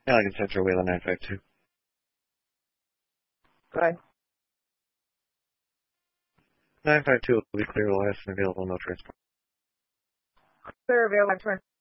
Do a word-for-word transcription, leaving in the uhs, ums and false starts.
Allegan Central, Wayland nine five two. Go ahead. nine five two will be clear, last and available, no transport. Clear, available, transport.